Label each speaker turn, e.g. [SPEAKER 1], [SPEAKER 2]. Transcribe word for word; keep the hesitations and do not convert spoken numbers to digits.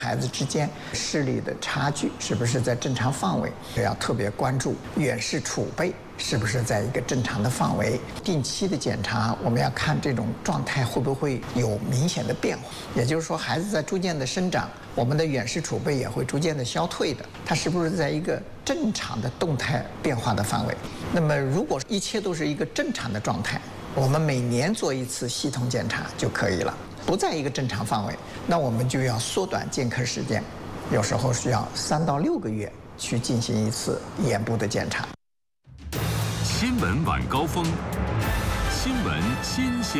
[SPEAKER 1] 孩子之间视力的差距是不是在正常范围？要特别关注远视储备是不是在一个正常的范围。定期的检查，我们要看这种状态会不会有明显的变化。也就是说，孩子在逐渐的生长，我们的远视储备也会逐渐的消退的。它是不是在一个正常的动态变化的范围？那么，如果一切都是一个正常的状态，我们每年做一次系统检查就可以了。不在一个正常范围，那我们就要缩短见客时间，有时候需要三到六个月去进行一次眼部的检查。
[SPEAKER 2] 新闻晚高峰，新闻新鲜。